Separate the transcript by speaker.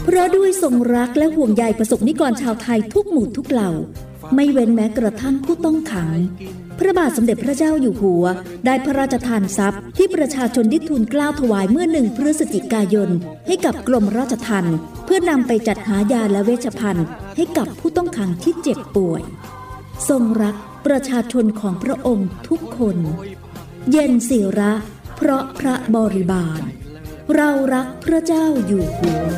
Speaker 1: เพราะด้วยทรงรักและห่วงใยประสบนิกรชาวไทยทุกหมู่ทุกเหล่าไม่เว้นแม้กระทั่งผู้ต้องขังพระบาทสมเด็จพระเจ้าอยู่หัวได้พระราชทานทรัพย์ที่ประชาชนได้ทูลเกล้าถวายเมื่อ1 พฤศจิกายนให้กับกรมราชทัณฑ์เพื่อนำไปจัดหายาและเวชภัณฑ์ให้กับผู้ต้องขังที่เจ็บป่วยทรงรักประชาชนของพระองค์ทุกคนเย็นศิระเพราะพระบริบาลเรารักพระเจ้าอยู่หัว